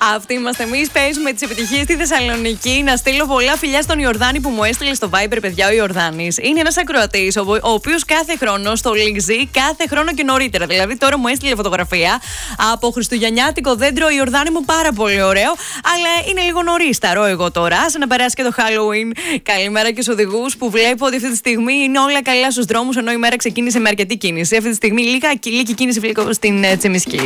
Αυτοί είμαστε εμείς. Παίζουμε τις επιτυχίες στη Θεσσαλονίκη. Να στείλω πολλά φιλιά στον Ιορδάνη που μου έστειλε στο Viber, παιδιά. Ο Ιορδάνης είναι ένας ακροατής, ο οποίος κάθε χρόνο στολίζει, κάθε χρόνο και νωρίτερα. Δηλαδή, τώρα μου έστειλε φωτογραφία από χριστουγεννιάτικο δέντρο. Ιορδάνη μου, πάρα πολύ ωραίο. Αλλά είναι λίγο νωρίς, τα ρω εγώ τώρα. Άσε να περάσει και το Halloween. Καλημέρα και στους οδηγούς που βλέπω ότι αυτή τη στιγμή είναι όλα καλά στους δρόμους, ενώ η μέρα ξεκίνησε με αρκετή κίνηση. Αυτή τη στιγμή λίγη κίνηση βλέπω στην Τσιμισκή.